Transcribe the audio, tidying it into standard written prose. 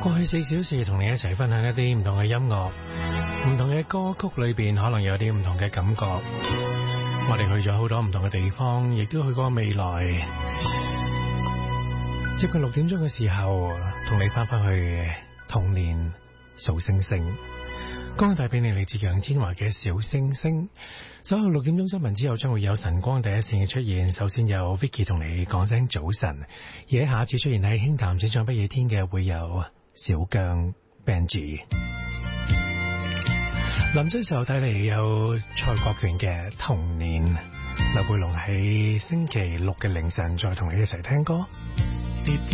過去4小時同你一齊分享一啲唔同嘅音樂，唔同嘅歌曲裏邊可能有啲唔同嘅感覺。我哋去咗好多唔同嘅地方，亦都去過未來。接近6點鐘嘅時候，同你翻返去童年數星星。剛剛帶俾你嚟自楊千嬅嘅小星星。稍後6點鐘新聞之後，將會有晨光第一線嘅出現。首先有 Vicky 同你講聲早晨，而喺下次出現喺輕談淺唱不夜天嘅會有小姜 Benji。臨走時候睇嚟有蔡國權嘅童年。劉貝龍喺星期六嘅凌晨再同你一齊聽歌。